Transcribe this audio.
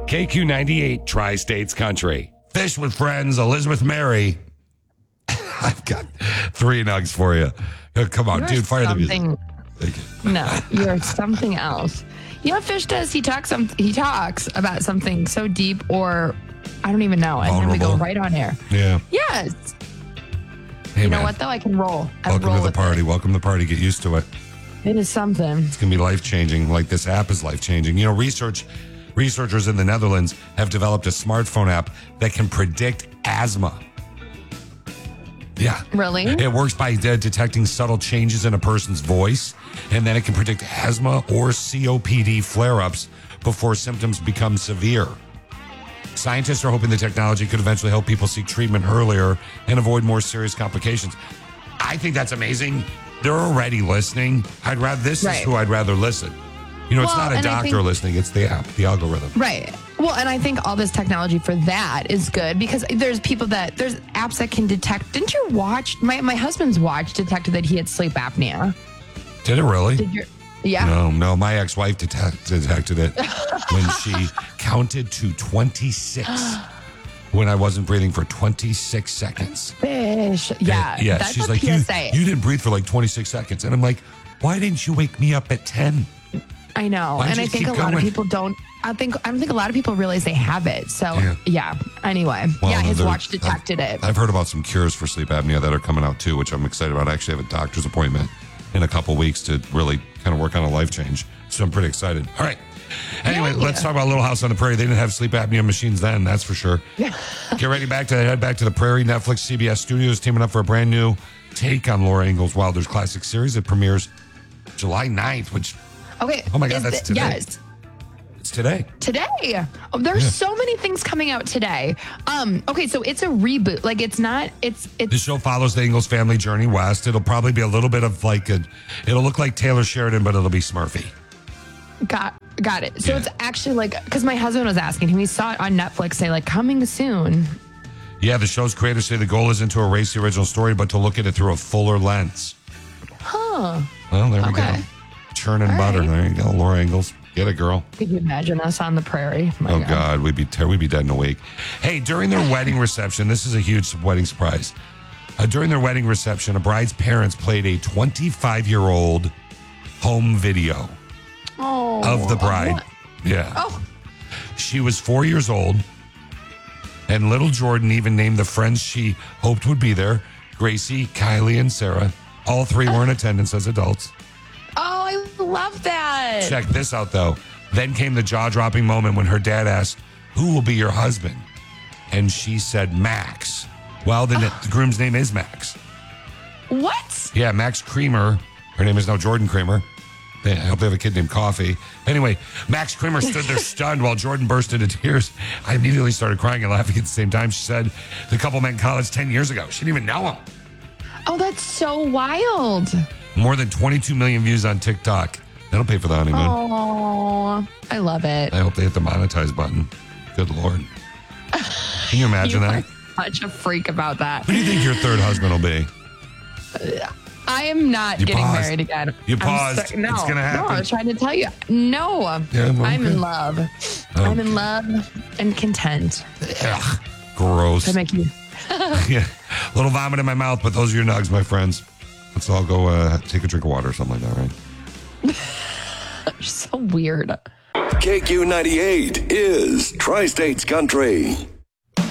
KQ98, Tri-States Country. Fish with Friends, Elizabeth Mary. I've got 3 nugs for you. Come on, dude, fire the music. No, you're something else. You know what Fish does? He talks about something so deep, or I don't even know. And then we go right on air. Yeah. Yes. Hey, you know what, though? I can roll. Welcome to the party. Welcome to the party. Get used to it. It is something. It's going to be life-changing, like this app is life-changing. You know, researchers in the Netherlands have developed a smartphone app that can predict asthma. Yeah. Really? It works by detecting subtle changes in a person's voice, and then it can predict asthma or COPD flare-ups before symptoms become severe. Scientists are hoping the technology could eventually help people seek treatment earlier and avoid more serious complications. I think that's amazing. They're already listening. This is who I'd rather listen. You know, it's not a doctor listening. It's the app, the algorithm. Right. Well, and I think all this technology for that is good because there's apps that can detect. Didn't you watch? My husband's watch detected that he had sleep apnea. Did it really? Yeah. No. My ex-wife detected it when she counted to 26 when I wasn't breathing for 26 seconds. Fish. Yeah. Yeah. That's She's a like, PSA. you didn't breathe for like 26 seconds. And I'm like, why didn't you wake me up at 10? I know. And I think a lot of people don't. I don't think a lot of people realize they have it. So, yeah. Anyway. Well, his watch detected it. I've heard about some cures for sleep apnea that are coming out too, which I'm excited about. I actually have a doctor's appointment in a couple weeks to really kind of work on a life change. So I'm pretty excited. All right. Anyway, let's talk about Little House on the Prairie. They didn't have sleep apnea machines then, that's for sure. Get ready head back to the Prairie. Netflix CBS Studios teaming up for a brand new take on Laura Ingalls Wilder's classic series. It premieres July 9th, which... Okay. Oh my God, that's today. Yes. It's today. Today. Oh, there's so many things coming out today. Okay, so it's a reboot. Like it's the show follows the Ingalls family journey west. It'll probably be a little bit of it'll look like Taylor Sheridan, but it'll be Smurfy. Got it. So it's actually like, because my husband was asking him, he saw it on Netflix say like coming soon. Yeah, the show's creators say the goal isn't to erase the original story, but to look at it through a fuller lens. Huh. Well, there we go. Churning butter. Right. There you go, Laura Ingalls. Get it, girl. Could you imagine us on the prairie? Oh God, we'd be dead in a week. Hey, during their wedding reception, this is a huge wedding surprise. During their wedding reception, a bride's parents played a 25-year-old home video of the bride. Yeah. Oh. She was 4 years old, and little Jordan even named the friends she hoped would be there: Gracie, Kylie, and Sarah. All 3 were in attendance as adults. Oh, I love that. Check this out, though. Then came the jaw-dropping moment when her dad asked, "Who will be your husband?" And she said, "Max." Well, the groom's name is Max. What? Yeah, Max Creamer. Her name is now Jordan Creamer. I hope they have a kid named Coffee. Anyway, Max Creamer stood there stunned while Jordan burst into tears. I immediately started crying and laughing at the same time. She said the couple met in college 10 years ago. She didn't even know him. Oh, that's so wild. More than 22 million views on TikTok. That'll pay for the honeymoon. Oh, I love it. I hope they hit the monetize button. Good Lord. Can you imagine that? Such a freak about that. Who do you think your third husband will be? I am not getting married again. You paused. No, it's going to happen. No, I was trying to tell you. No. Yeah, well, I'm in love. Okay. I'm in love and content. Ugh, gross. To make you... Yeah, a little vomit in my mouth, but those are your nugs, my friends. Let's all go take a drink of water or something like that, right? You're so weird. KQ98 is Tri-States Country.